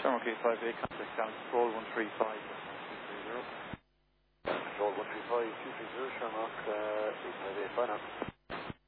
Shermark 858, contact down control 135. 230. Control 135, 230, Shermark 858, bye now.